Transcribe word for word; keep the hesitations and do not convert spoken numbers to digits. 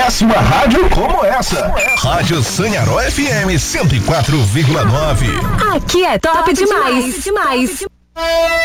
conhece uma rádio como essa. Rádio Sanharó F M cento e quatro vírgula nove. Aqui é top, top demais. demais. demais.